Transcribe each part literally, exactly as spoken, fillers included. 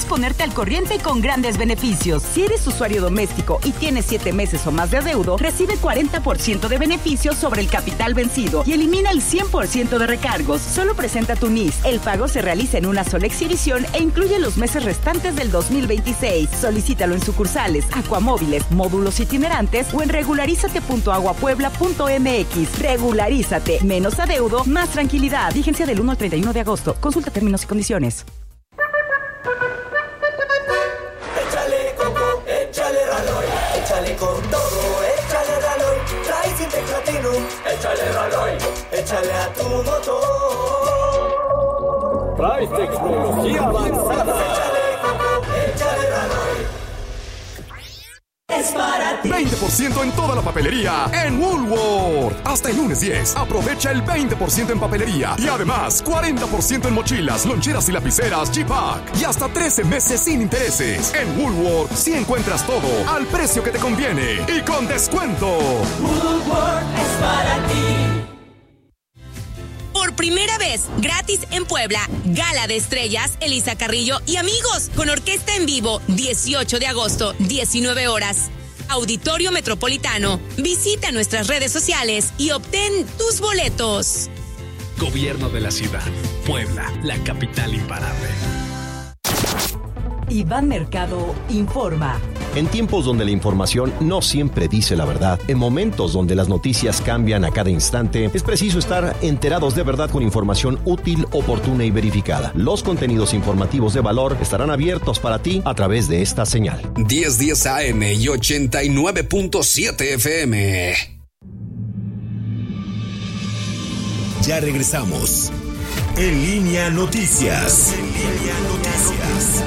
puedes ponerte al corriente con grandes beneficios. Si eres usuario doméstico y tienes siete meses o más de adeudo, recibe cuarenta por ciento de beneficios sobre el capital vencido y elimina el cien por ciento de recargos. Solo presenta tu N I S. El pago se realiza en una sola exhibición e incluye los meses restantes del dos mil veintiséis. Solicítalo en sucursales, acuamóviles, módulos itinerantes o en regularízate punto agua puebla punto m x. Regularízate. Menos adeudo, más tranquilidad. Vigencia del uno al treinta y uno de agosto. Consulta términos y condiciones. Échale coco, échale Raloy, échale con todo, échale Raloy, trae Sintex Platinum, échale Raloy, échale a tu motor. Trae tecnología avanzada. Échale coco, échale Raloy. Es para ti. veinte por ciento en toda la papelería en Woolworth. Hasta el lunes diez. Aprovecha el veinte por ciento en papelería. Y además, cuarenta por ciento en mochilas, loncheras y lapiceras G-Pack. Y hasta trece meses sin intereses. En Woolworth sí encuentras todo al precio que te conviene. Y con descuento. Woolworth es para ti. Por primera vez, gratis en Puebla, Gala de Estrellas, Elisa Carrillo y amigos, con orquesta en vivo, dieciocho de agosto, diecinueve horas. Auditorio Metropolitano. Visita nuestras redes sociales y obtén tus boletos. Gobierno de la ciudad. Puebla, la capital imparable. Iván Mercado informa. En tiempos donde la información no siempre dice la verdad, en momentos donde las noticias cambian a cada instante, es preciso estar enterados de verdad con información útil, oportuna y verificada. Los contenidos informativos de valor estarán abiertos para ti a través de esta señal. diez diez A M y ochenta y nueve punto siete F M. Ya regresamos. En Línea Noticias. En Línea Noticias.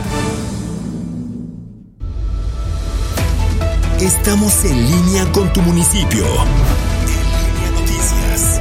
Estamos en línea con tu municipio. En Línea Noticias.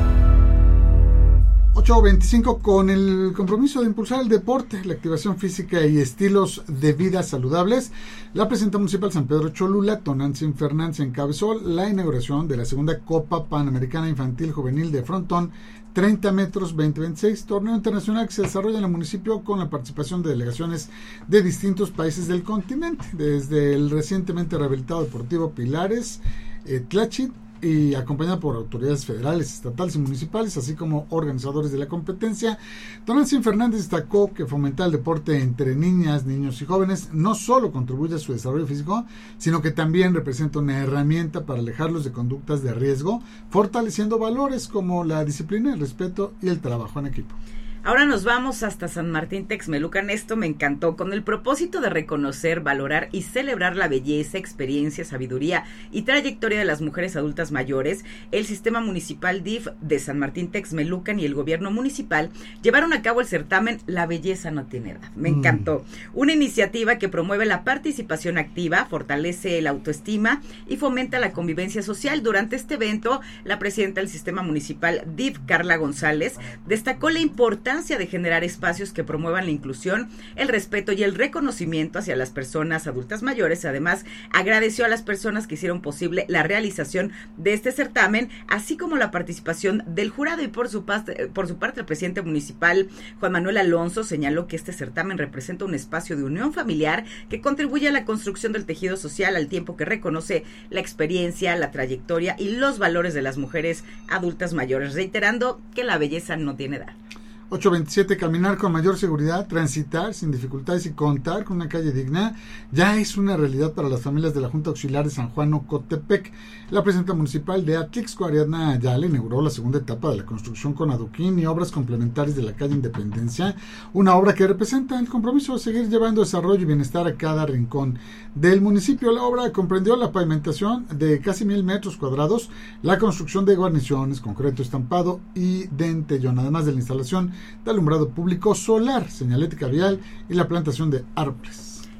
ocho veinticinco, con el compromiso de impulsar el deporte, la activación física y estilos de vida saludables, la presidenta municipal San Pedro Cholula, Tonantzin Fernández, encabezó la inauguración de la segunda Copa Panamericana Infantil Juvenil de Frontón treinta metros veinte veintiséis, torneo internacional que se desarrolla en el municipio con la participación de delegaciones de distintos países del continente, desde el recientemente rehabilitado Deportivo Pilares, eh, Tlachit, y acompañada por autoridades federales, estatales y municipales, así como organizadores de la competencia. Tonantzin Fernández destacó que fomentar el deporte entre niñas, niños y jóvenes no solo contribuye a su desarrollo físico, sino que también representa una herramienta para alejarlos de conductas de riesgo, fortaleciendo valores como la disciplina, el respeto y el trabajo en equipo. Ahora nos vamos hasta San Martín Texmelucan. Esto me encantó, con el propósito de reconocer, valorar y celebrar la belleza, experiencia, sabiduría y trayectoria de las mujeres adultas mayores. El Sistema Municipal D I F de San Martín Texmelucan y el gobierno municipal llevaron a cabo el certamen La Belleza No Tiene Edad. Me mm. encantó. Una iniciativa que promueve la participación activa, fortalece la autoestima y fomenta la convivencia social. Durante este evento, la presidenta del Sistema Municipal D I F, Carla González, destacó la importancia de generar espacios que promuevan la inclusión, el respeto y el reconocimiento hacia las personas adultas mayores. Además, agradeció a las personas que hicieron posible la realización de este certamen, así como la participación del jurado. Y por su, parte, por su parte, el presidente municipal, Juan Manuel Alonso, señaló que este certamen representa un espacio de unión familiar que contribuye a la construcción del tejido social, al tiempo que reconoce la experiencia, la trayectoria y los valores de las mujeres adultas mayores, reiterando que la belleza no tiene edad. ocho veintisiete, caminar con mayor seguridad, transitar sin dificultades y contar con una calle digna ya es una realidad para las familias de la Junta Auxiliar de San Juan Ocotepec. La presidenta municipal de Atlixco, Ariadna Ayala, inauguró la segunda etapa de la construcción con adoquín y obras complementarias de la calle Independencia, una obra que representa el compromiso de seguir llevando desarrollo y bienestar a cada rincón del municipio. La obra comprendió la pavimentación de casi mil metros cuadrados, la construcción de guarniciones, concreto estampado y dentellón, además de la instalación de alumbrado público solar, señalética vial y la plantación de árboles.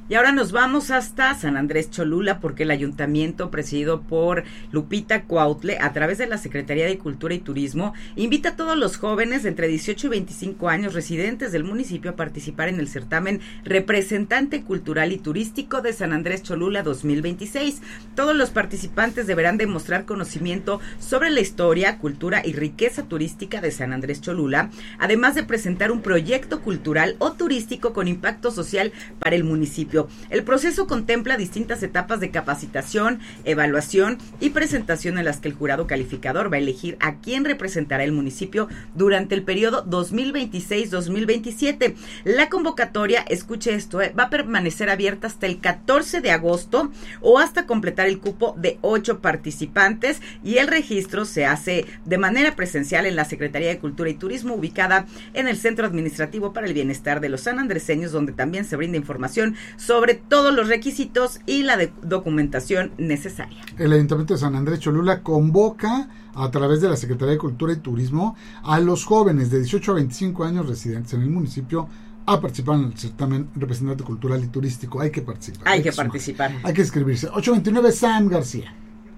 Y ahora nos vamos hasta San Andrés Cholula porque el ayuntamiento presidido por Lupita Cuautle a través de la Secretaría de Cultura y Turismo invita a todos los jóvenes de entre dieciocho y veinticinco años residentes del municipio a participar en el certamen Representante Cultural y Turístico de San Andrés Cholula dos mil veintiséis. Todos los participantes deberán demostrar conocimiento sobre la historia, cultura y riqueza turística de San Andrés Cholula, además de presentar un proyecto cultural o turístico con impacto social para el municipio. El proceso contempla distintas etapas de capacitación, evaluación y presentación en las que el jurado calificador va a elegir a quién representará el municipio durante el periodo dos mil veintiséis dos mil veintisiete. La convocatoria, escuche esto, eh, va a permanecer abierta hasta el catorce de agosto o hasta completar el cupo de ocho participantes, y el registro se hace de manera presencial en la Secretaría de Cultura y Turismo ubicada en el Centro Administrativo para el Bienestar de los Sanandreseños, donde también se brinda información sobre todos los requisitos y la de documentación necesaria. El Ayuntamiento de San Andrés Cholula convoca a través de la Secretaría de Cultura y Turismo a los jóvenes de dieciocho a veinticinco años residentes en el municipio a participar en el certamen Representante Cultural y Turístico. Hay que participar. Hay, hay que, que participar. Hay que inscribirse. ocho veintinueve Sam García.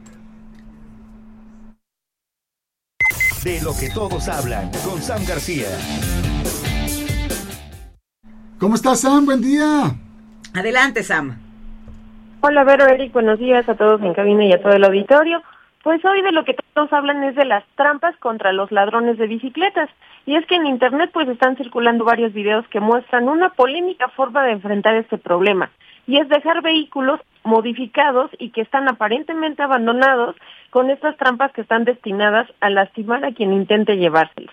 De lo que todos hablan, con Sam García. ¿Cómo estás, Sam? Buen día. Adelante, Sam. Hola, Vero, Eric, buenos días a todos en cabina y a todo el auditorio. Pues hoy de lo que todos hablan es de las trampas contra los ladrones de bicicletas. Y es que en internet pues están circulando varios videos que muestran una polémica forma de enfrentar este problema. Y es dejar vehículos modificados y que están aparentemente abandonados con estas trampas que están destinadas a lastimar a quien intente llevárselos.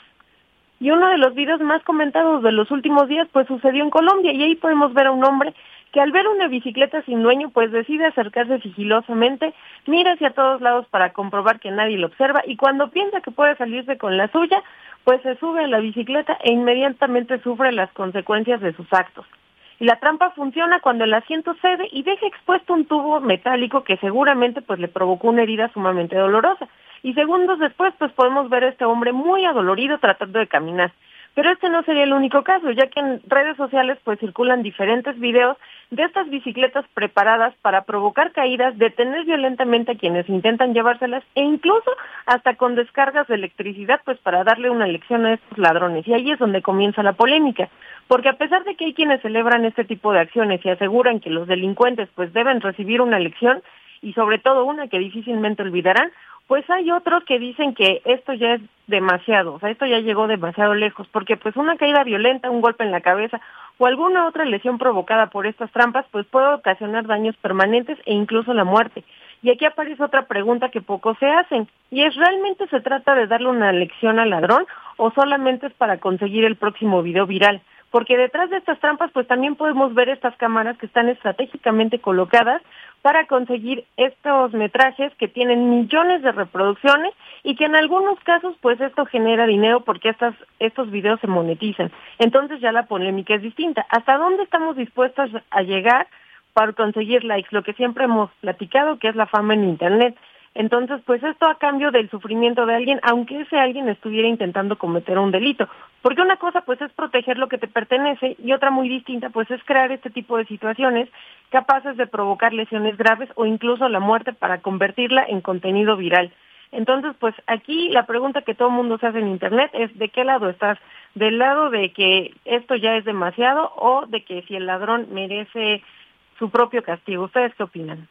Y uno de los videos más comentados de los últimos días pues sucedió en Colombia, y ahí podemos ver a un hombre que al ver una bicicleta sin dueño pues decide acercarse sigilosamente, mira hacia todos lados para comprobar que nadie lo observa, y cuando piensa que puede salirse con la suya, pues se sube a la bicicleta e inmediatamente sufre las consecuencias de sus actos. Y la trampa funciona cuando el asiento cede y deja expuesto un tubo metálico que seguramente pues le provocó una herida sumamente dolorosa. Y segundos después pues podemos ver a este hombre muy adolorido tratando de caminar. Pero este no sería el único caso, ya que en redes sociales pues circulan diferentes videos de estas bicicletas preparadas para provocar caídas, detener violentamente a quienes intentan llevárselas e incluso hasta con descargas de electricidad pues para darle una lección a estos ladrones. Y ahí es donde comienza la polémica, porque a pesar de que hay quienes celebran este tipo de acciones y aseguran que los delincuentes pues deben recibir una lección, y sobre todo una que difícilmente olvidarán, pues hay otros que dicen que esto ya es demasiado, o sea, esto ya llegó demasiado lejos, porque pues una caída violenta, un golpe en la cabeza o alguna otra lesión provocada por estas trampas, pues puede ocasionar daños permanentes e incluso la muerte. Y aquí aparece otra pregunta que pocos se hacen, y es: ¿realmente se trata de darle una lección al ladrón o solamente es para conseguir el próximo video viral? Porque detrás de estas trampas pues también podemos ver estas cámaras que están estratégicamente colocadas para conseguir estos metrajes que tienen millones de reproducciones y que en algunos casos pues esto genera dinero porque estas, estos videos se monetizan. Entonces ya la polémica es distinta. ¿Hasta dónde estamos dispuestos a llegar para conseguir likes? Lo que siempre hemos platicado, que es la fama en internet. Entonces, pues esto a cambio del sufrimiento de alguien, aunque ese alguien estuviera intentando cometer un delito. Porque una cosa, pues, es proteger lo que te pertenece, y otra muy distinta, pues, es crear este tipo de situaciones capaces de provocar lesiones graves o incluso la muerte para convertirla en contenido viral. Entonces, pues, aquí la pregunta que todo el mundo se hace en internet es: ¿de qué lado estás? ¿Del lado de que esto ya es demasiado o de que si el ladrón merece su propio castigo? ¿Ustedes qué opinan?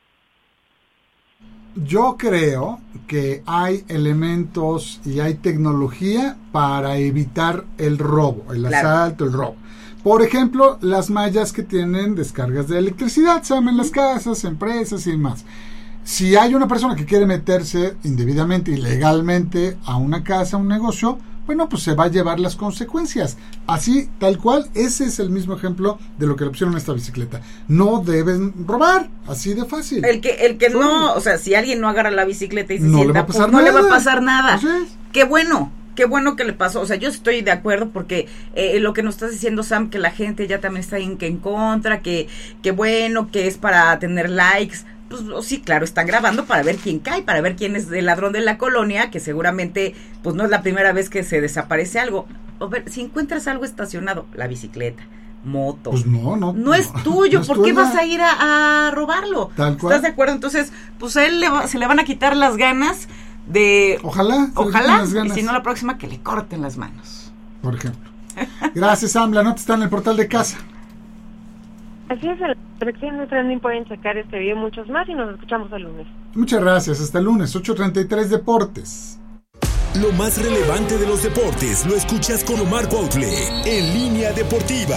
Yo creo que hay elementos y hay tecnología para evitar el robo, el claro. asalto, el robo. Por ejemplo, las mallas que tienen descargas de electricidad, ¿saben? En las casas, empresas y demás. Si hay una persona que quiere meterse indebidamente, ilegalmente a una casa, a un negocio, bueno, pues se va a llevar las consecuencias. Así, tal cual, ese es el mismo ejemplo de lo que le pusieron a esta bicicleta. No deben robar, así de fácil. El que el que sí. no, o sea, si alguien no agarra la bicicleta y se no sienta, le va a pasar pues, no nada. le va a pasar nada. Entonces, qué bueno. Qué bueno que le pasó, o sea, yo estoy de acuerdo porque eh, lo que nos estás diciendo, Sam, que la gente ya también está en, que en contra, que, que bueno, que es para tener likes. Pues sí, claro, están grabando para ver quién cae, para ver quién es el ladrón de la colonia, que seguramente pues no es la primera vez que se desaparece algo. O ver, si encuentras algo estacionado, la bicicleta, moto. Pues no, no. No es tuyo, no es ¿por tuya. qué vas a ir a, a robarlo? Tal cual. ¿Estás de acuerdo? Entonces, pues a él le va, se le van a quitar las ganas de... Ojalá. Ojalá, las ganas. y si no la próxima que le corten las manos. Por ejemplo. Gracias, Sam. La nota está en el portal de casa. Así es, en la sección de trending pueden checar este video y muchos más y nos escuchamos el lunes. Muchas gracias. Hasta el lunes, ocho treinta y tres Deportes. Lo más relevante de los deportes lo escuchas con Omar Cuautle en Línea Deportiva.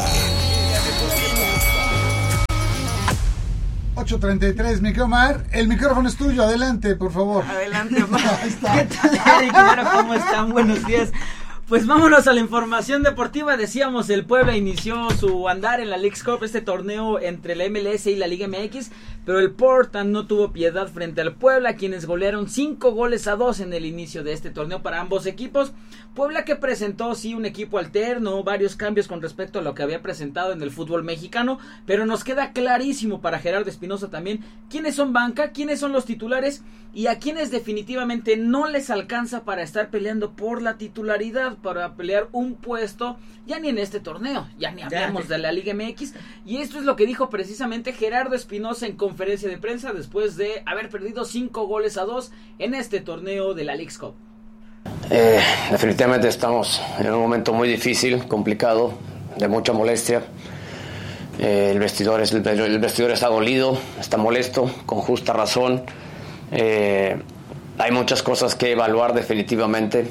ocho treinta y tres, mi querido Omar. El micrófono es tuyo. Adelante, por favor. Adelante, Omar. Ahí está. ¿Qué tal, Eric? Bueno, ¿cómo están? Buenos días. Pues vámonos a la información deportiva. Decíamos, el Puebla inició su andar en la Leagues Cup, este torneo entre la M L S y la Liga M X, pero el Portland no tuvo piedad frente al Puebla, quienes golearon cinco goles a dos en el inicio de este torneo para ambos equipos. Puebla que presentó sí un equipo alterno, varios cambios con respecto a lo que había presentado en el fútbol mexicano, pero nos queda clarísimo para Gerardo Espinoza también quiénes son banca, quiénes son los titulares y a quienes definitivamente no les alcanza para estar peleando por la titularidad, para pelear un puesto, ya ni en este torneo, ya ni hablamos de la Liga M X, y esto es lo que dijo precisamente Gerardo Espinoza en conferencia de prensa después de haber perdido cinco goles a dos en este torneo de la Leagues Cup. Eh, definitivamente estamos en un momento muy difícil, complicado, de mucha molestia. Eh, el vestidor es, el, el vestidor está dolido, está molesto, con justa razón. Eh, hay muchas cosas que evaluar definitivamente.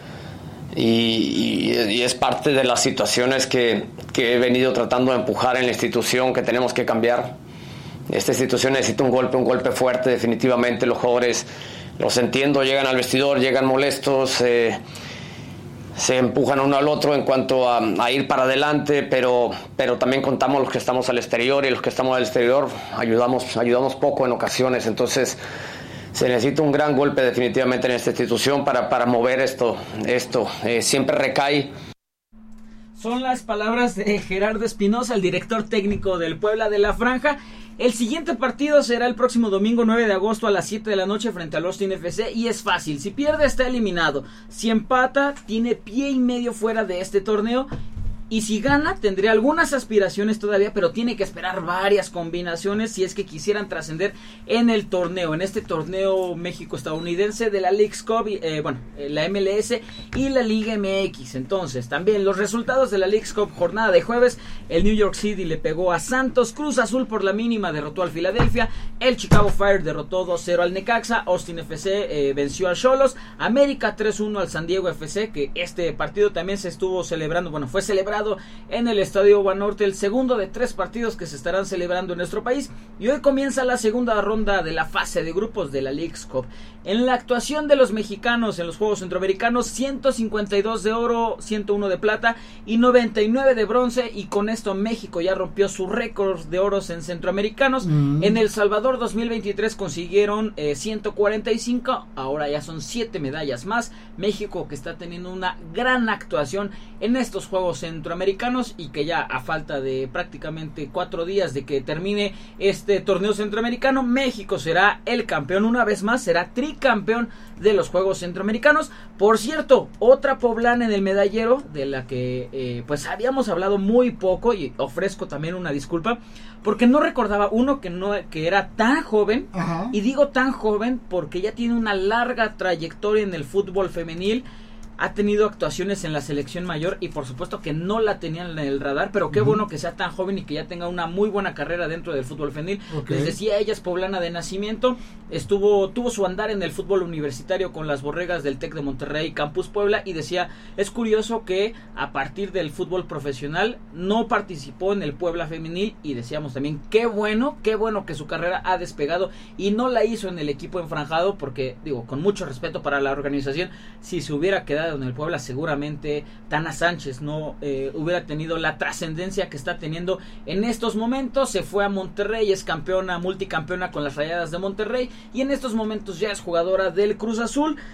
Y, y, y es parte de las situaciones que, que he venido tratando de empujar en la institución, que tenemos que cambiar. Esta institución necesita un golpe, un golpe fuerte definitivamente. Los jugadores, los entiendo, llegan al vestidor, llegan molestos, eh, se empujan uno al otro en cuanto a, a ir para adelante, pero, pero también contamos los que estamos al exterior, y los que estamos al exterior ayudamos, ayudamos poco en ocasiones. Entonces se necesita un gran golpe definitivamente en esta institución para, para mover esto. esto. Eh, siempre recae. Son las palabras de Gerardo Espinoza, el director técnico del Puebla de la Franja. El siguiente partido será el próximo domingo nueve de agosto a las siete de la noche frente al Austin F C, y es fácil, si pierde está eliminado, si empata tiene pie y medio fuera de este torneo, y si gana tendría algunas aspiraciones todavía, pero tiene que esperar varias combinaciones si es que quisieran trascender en el torneo, en este torneo México-estadounidense de la Leagues Cup, eh, bueno, la M L S y la Liga M X. Entonces, también los resultados de la Leagues Cup jornada de jueves: el New York City le pegó a Santos, Cruz Azul por la mínima derrotó al Philadelphia, el Chicago Fire derrotó dos cero al Necaxa, Austin F C eh, venció a Xolos, América tres uno al San Diego F C, que este partido también se estuvo celebrando, bueno, fue celebrado en el Estadio Banorte, el segundo de tres partidos que se estarán celebrando en nuestro país, y hoy comienza la segunda ronda de la fase de grupos de la Leagues Cup. En la actuación de los mexicanos en los Juegos Centroamericanos, ciento cincuenta y dos de oro, ciento uno de plata y noventa y nueve de bronce, y con esto México ya rompió su récord de oros en centroamericanos. Mm. En El Salvador dos mil veintitrés consiguieron eh, ciento cuarenta y cinco, ahora ya son siete medallas más. México que está teniendo una gran actuación en estos Juegos Centroamericanos Centroamericanos, y que ya a falta de prácticamente cuatro días de que termine este torneo centroamericano, México será el campeón una vez más, será tricampeón de los Juegos Centroamericanos. Por cierto, otra poblana en el medallero de la que eh, pues habíamos hablado muy poco, y ofrezco también una disculpa porque no recordaba uno que no que era tan joven. Ajá. Y digo tan joven porque ya tiene una larga trayectoria en el fútbol femenil. Ha tenido actuaciones en la selección mayor y por supuesto que no la tenían en el radar, pero qué uh-huh. bueno que sea tan joven y que ya tenga una muy buena carrera dentro del fútbol femenil. Okay. Les decía, ella es poblana de nacimiento, estuvo tuvo su andar en el fútbol universitario con las Borregas del TEC de Monterrey, Campus Puebla, y decía, es curioso que a partir del fútbol profesional no participó en el Puebla femenil, y decíamos también, qué bueno, qué bueno que su carrera ha despegado y no la hizo en el equipo enfranjado, porque digo, con mucho respeto para la organización, si se hubiera quedado en el Puebla seguramente Tana Sánchez no eh, hubiera tenido la trascendencia que está teniendo en estos momentos. Se fue a Monterrey, es campeona, multicampeona con las Rayadas de Monterrey, y en estos momentos ya es jugadora del Cruz Azul.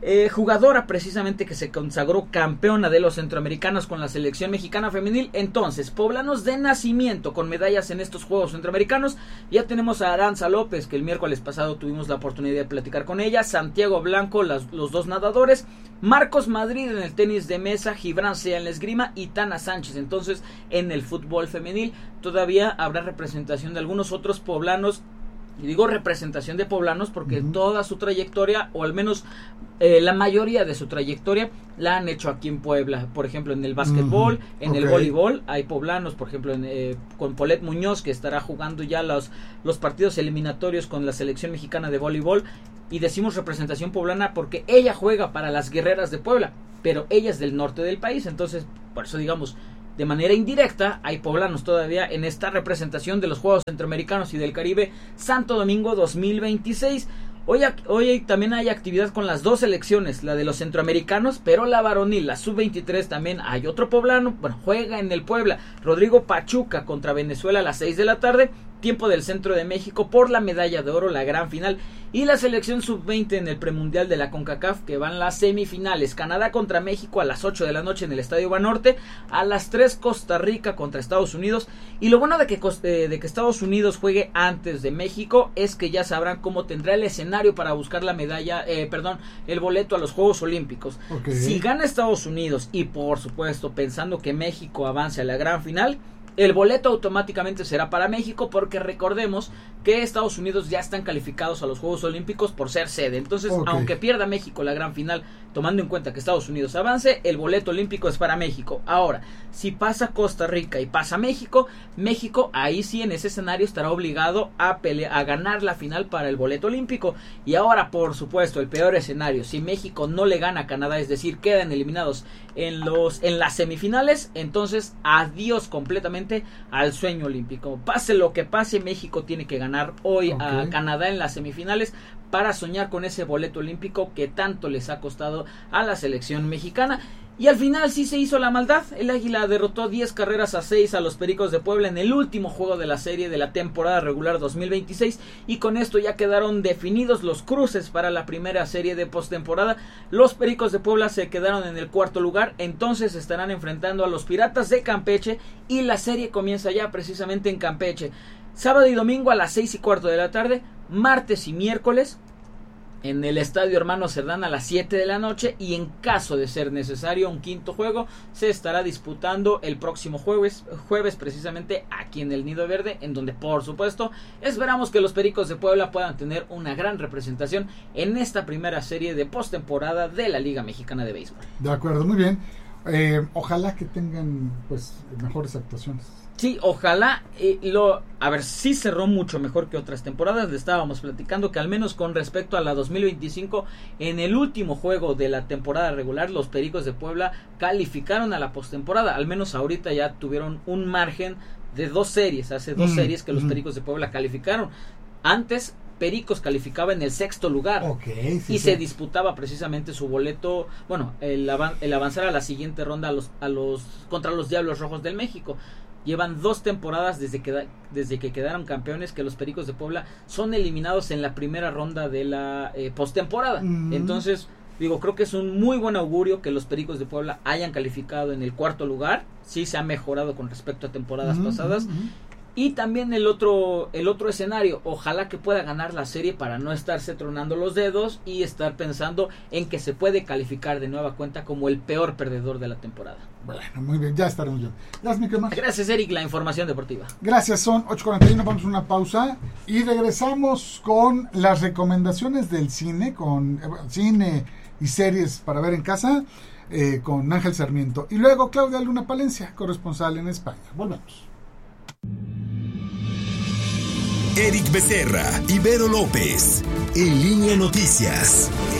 Eh, jugadora precisamente que se consagró campeona de los centroamericanos con la selección mexicana femenil. Entonces, poblanos de nacimiento con medallas en estos Juegos Centroamericanos. Ya tenemos a Aranza López, que el miércoles pasado tuvimos la oportunidad de platicar con ella, Santiago Blanco, las, los dos nadadores, Marcos Madrid en el tenis de mesa, Gibran Sea en la esgrima y Tana Sánchez entonces en el fútbol femenil. Todavía habrá representación de algunos otros poblanos. Y digo representación de poblanos porque uh-huh. toda su trayectoria, o al menos eh, la mayoría de su trayectoria, la han hecho aquí en Puebla. Por ejemplo, en el básquetbol, uh-huh. en okay. el voleibol, hay poblanos, por ejemplo, en, eh, con Paulette Muñoz, que estará jugando ya los, los partidos eliminatorios con la selección mexicana de voleibol. Y decimos representación poblana porque ella juega para las Guerreras de Puebla, pero ella es del norte del país, entonces, por eso digamos, de manera indirecta, hay poblanos todavía en esta representación de los Juegos Centroamericanos y del Caribe Santo Domingo dos mil veintiséis. Hoy, hoy también hay actividad con las dos selecciones, la de los centroamericanos, pero la varonil, la sub veintitrés también hay otro poblano, bueno, juega en el Puebla, Rodrigo Pachuca contra Venezuela a las seis de la tarde, tiempo del centro de México por la medalla de oro, la gran final, y la selección sub veinte en el premundial de la CONCACAF, que van las semifinales, Canadá contra México a las ocho de la noche en el Estadio Banorte, a las tres Costa Rica contra Estados Unidos, y lo bueno de que, de que Estados Unidos juegue antes de México es que ya sabrán cómo tendrá el escenario para buscar la medalla, eh, perdón, el boleto a los Juegos Olímpicos. Okay. Si gana Estados Unidos, y por supuesto pensando que México avance a la gran final, el boleto automáticamente será para México, porque recordemos que Estados Unidos ya están calificados a los Juegos Olímpicos por ser sede. Entonces, okay. aunque pierda México la gran final, tomando en cuenta que Estados Unidos avance, el boleto olímpico es para México. Ahora, si pasa Costa Rica y pasa México, México ahí sí en ese escenario estará obligado a pelear, a ganar la final para el boleto olímpico. Y ahora, por supuesto, el peor escenario, si México no le gana a Canadá, es decir, quedan eliminados en los en las semifinales, entonces adiós completamente al sueño olímpico. Pase lo que pase, México tiene que ganar hoy okay. a Canadá en las semifinales para soñar con ese boleto olímpico que tanto les ha costado a la selección mexicana. Y al final sí se hizo la maldad. El Águila derrotó diez carreras a seis a los Pericos de Puebla en el último juego de la serie de la temporada regular dos mil veintiséis, y con esto ya quedaron definidos los cruces para la primera serie de postemporada. Los Pericos de Puebla se quedaron en el cuarto lugar, entonces estarán enfrentando a los Piratas de Campeche, y la serie comienza ya precisamente en Campeche. Sábado y domingo a las seis y cuarto de la tarde, martes y miércoles en el Estadio Hermano Cerdán a las siete de la noche, y en caso de ser necesario un quinto juego se estará disputando el próximo jueves, jueves precisamente aquí en el Nido Verde, en donde por supuesto esperamos que los Pericos de Puebla puedan tener una gran representación en esta primera serie de postemporada de la Liga Mexicana de Béisbol. De acuerdo, muy bien. Eh, ojalá que tengan pues mejores actuaciones. Sí, ojalá, eh, lo, a ver, sí cerró mucho mejor que otras temporadas. Le estábamos platicando que al menos con respecto a la dos mil veinticinco, en el último juego de la temporada regular, los Pericos de Puebla calificaron a la postemporada. Al menos ahorita ya tuvieron un margen de dos series, hace dos mm, series que los mm. Pericos de Puebla calificaron. Antes Pericos calificaba en el sexto lugar, okay, sí, y sí. se disputaba precisamente su boleto, bueno, el, avan, el avanzar a la siguiente ronda a los, a los contra los Diablos Rojos del México. Llevan dos temporadas desde que, desde que quedaron campeones que los Pericos de Puebla son eliminados en la primera ronda de la eh, postemporada. Mm. Entonces, digo, creo que es un muy buen augurio que los Pericos de Puebla hayan calificado en el cuarto lugar. Sí se ha mejorado con respecto a temporadas mm, pasadas. Mm, mm. Y también el otro el otro escenario, ojalá que pueda ganar la serie para no estarse tronando los dedos y estar pensando en que se puede calificar de nueva cuenta como el peor perdedor de la temporada. Bueno, muy bien, ya estaremos bien. Gracias, Gracias, Eric, la información deportiva. Gracias, son ocho cuarenta y uno, vamos a una pausa y regresamos con las recomendaciones del cine, con eh, cine y series para ver en casa, eh, con Ángel Sarmiento. Y luego Claudia Luna Palencia, corresponsal en España. Volvemos. Eric Becerra, Ibero López, En Línea Noticias,